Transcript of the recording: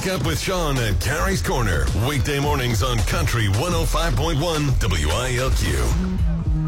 Wake up with Sean at Carrie's Corner. Weekday mornings on Country 105.1 WILQ.